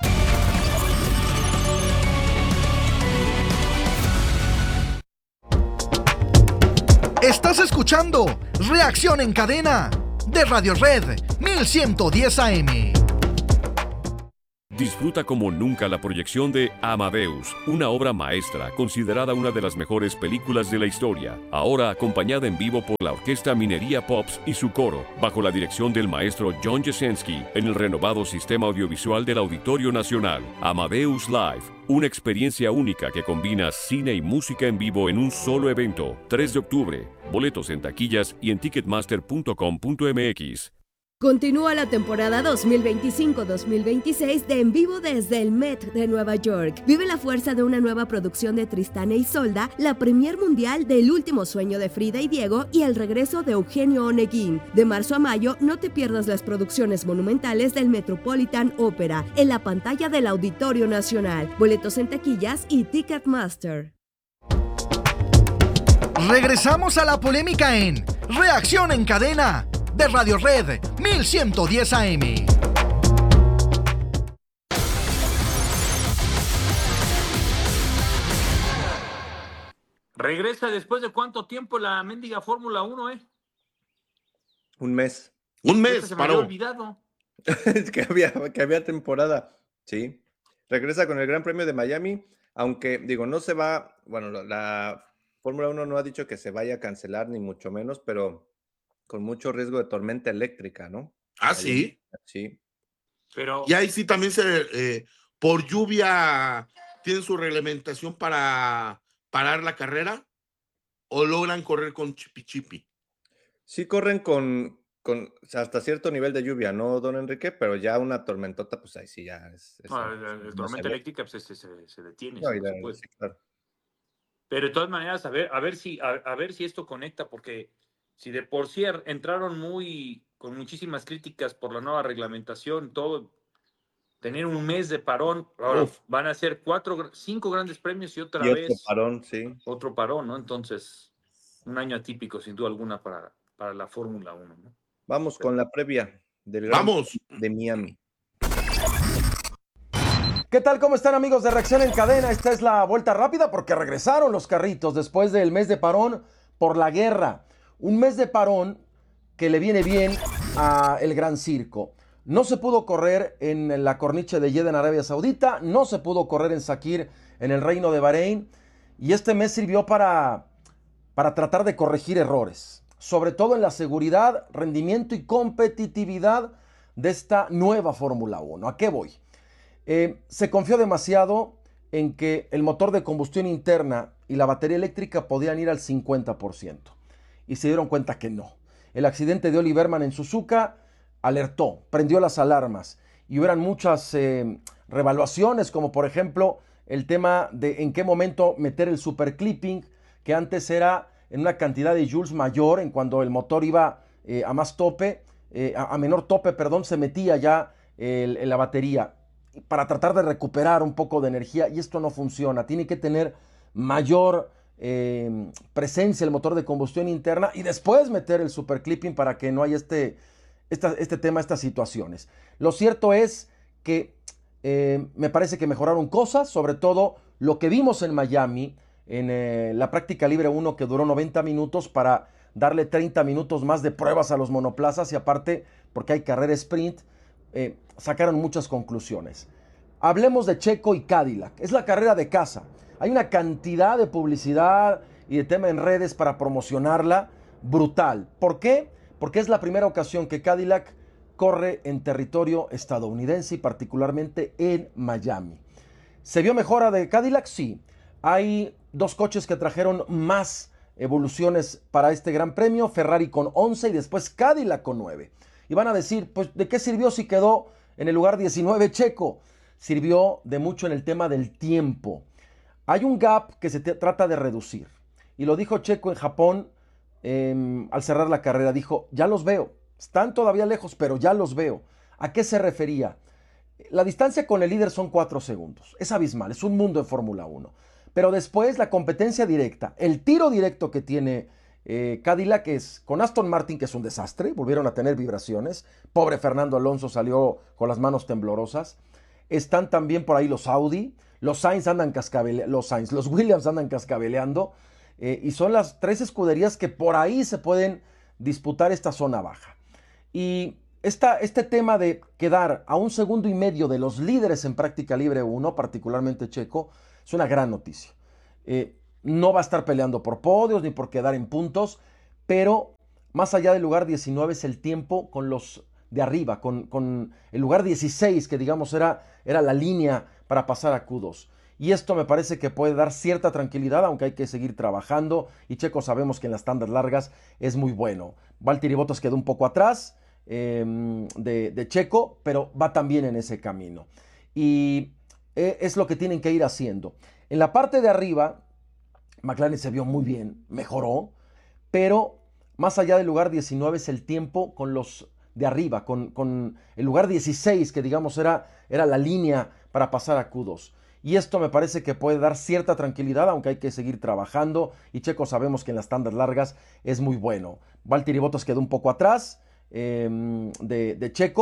Estás escuchando Reacción en Cadena de Radio Red 1110 AM. Disfruta como nunca la proyección de Amadeus, una obra maestra considerada una de las mejores películas de la historia, ahora acompañada en vivo por la Orquesta Minería Pops y su coro, bajo la dirección del maestro John Jasenski, en el renovado sistema audiovisual del Auditorio Nacional. Amadeus Live, una experiencia única que combina cine y música en vivo en un solo evento. 3 de octubre, boletos en taquillas y en ticketmaster.com.mx. Continúa la temporada 2025-2026 de En Vivo desde el Met de Nueva York. Vive la fuerza de una nueva producción de Tristán e Isolda, la premier mundial del Último Sueño de Frida y Diego y el regreso de Eugenio Oneguín. De marzo a mayo, no te pierdas las producciones monumentales del Metropolitan Opera en la pantalla del Auditorio Nacional. Boletos en taquillas y Ticketmaster. Regresamos a la polémica en Reacción en Cadena de Radio Red 1110 AM. Regresa después de cuánto tiempo la mendiga Fórmula 1, Un mes. Un mes, se me había olvidado. Es que había temporada, sí. Regresa con el Gran Premio de Miami, aunque digo, no se va, bueno, la Fórmula 1 no ha dicho que se vaya a cancelar, ni mucho menos, pero con mucho riesgo de tormenta eléctrica, ¿no? Ah, sí. Sí. Pero Y ahí sí también por lluvia tienen su reglamentación para parar la carrera o logran correr con chipi. Sí corren con hasta cierto nivel de lluvia, ¿no, don Enrique? Pero ya una tormentota, pues ahí sí ya es la tormenta eléctrica pues, se detiene. No, Sí, y por supuesto. sí, claro. Pero de todas maneras, a ver si esto conecta, porque si de por sí entraron con muchísimas críticas por la nueva reglamentación, todo, tener un mes de parón, ahora van a ser 5 grandes premios y otra vez otro parón, sí. Otro parón, ¿no? Entonces, un año atípico, sin duda alguna, para la Fórmula 1, ¿no? Vamos con la previa del Gran Premio de Miami. ¿Qué tal? ¿Cómo están, amigos de Reacción en Cadena? Esta es la vuelta rápida porque regresaron los carritos después del mes de parón por la guerra. Un mes de parón que le viene bien a el Gran Circo. No se pudo correr en la corniche de Jeddah en Arabia Saudita, no se pudo correr en Sakir en el Reino de Bahrein, y este mes sirvió para tratar de corregir errores, sobre todo en la seguridad, rendimiento y competitividad de esta nueva Fórmula 1. ¿A qué voy? Se confió demasiado en que el motor de combustión interna y la batería eléctrica podían ir al 50%. Y se dieron cuenta que no. El accidente de Olli Berman en Suzuka alertó, prendió las alarmas. Y hubieran muchas revaluaciones, como por ejemplo el tema de en qué momento meter el superclipping, que antes era en una cantidad de joules mayor, en cuando el motor iba a más tope, a menor tope, perdón, se metía ya en la batería, para tratar de recuperar un poco de energía, y esto no funciona. Tiene que tener mayor presencia el motor de combustión interna y después meter el superclipping para que no haya este tema, estas situaciones. Lo cierto es que me parece que mejoraron cosas, sobre todo lo que vimos en Miami, en la práctica libre 1, que duró 90 minutos para darle 30 minutos más de pruebas a los monoplazas, y aparte, porque hay carrera sprint, sacaron muchas conclusiones. Hablemos de Checo y Cadillac. Es la carrera de casa. Hay una cantidad de publicidad y de tema en redes para promocionarla brutal. ¿Por qué? Porque es la primera ocasión que Cadillac corre en territorio estadounidense y particularmente en Miami. ¿Se vio mejora de Cadillac? Sí. Hay dos coches que trajeron más evoluciones para este Gran Premio, Ferrari con 11 y después Cadillac con 9. Y van a decir, pues, ¿de qué sirvió si quedó en el lugar 19 Checo? Sirvió de mucho en el tema del tiempo. Hay un gap que se trata de reducir. Y lo dijo Checo en Japón al cerrar la carrera. Dijo, ya los veo. Están todavía lejos, pero ya los veo. ¿A qué se refería? La distancia con el líder son 4 segundos. Es abismal, es un mundo en Fórmula 1. Pero después la competencia directa, el tiro directo que tiene Cadillac es con Aston Martin, que es un desastre, volvieron a tener vibraciones. Pobre Fernando Alonso salió con las manos temblorosas. Están también por ahí los Audi, los Williams andan cascabeleando, y son las 3 escuderías que por ahí se pueden disputar esta zona baja. Y este tema de quedar a 1,5 segundos de los líderes en práctica libre 1, particularmente Checo, es una gran noticia. No va a estar peleando por podios ni por quedar en puntos, pero más allá del lugar 19 es el tiempo con los de arriba, con el lugar 16, que digamos era la línea para pasar a Q2. Y esto me parece que puede dar cierta tranquilidad, aunque hay que seguir trabajando, y Checo sabemos que en las tandas largas es muy bueno. Valtteri Bottas quedó un poco atrás de Checo, pero va también en ese camino. Y es lo que tienen que ir haciendo. En la parte de arriba, McLaren se vio muy bien, mejoró, pero más allá del lugar 19 es el tiempo con los de arriba, con el lugar 16, que digamos era la línea para pasar a Q2. Y esto me parece que puede dar cierta tranquilidad, aunque hay que seguir trabajando, y Checo sabemos que en las tandas largas es muy bueno. Valtteri Bottas quedó un poco atrás de Checo,